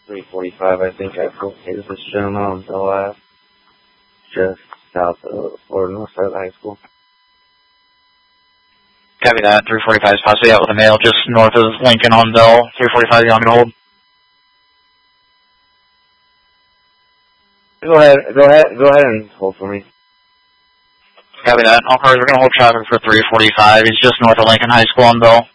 345, I think I located this gentleman on Bell Ave, just south of, or north side of the high school. Copy that. 345 is possibly out with a male just north of Lincoln on Bell. 345, you want me to hold? Go ahead and hold for me. Copy that. All cars are going to hold traffic for 345. He's just north of Lincoln High School on Bell.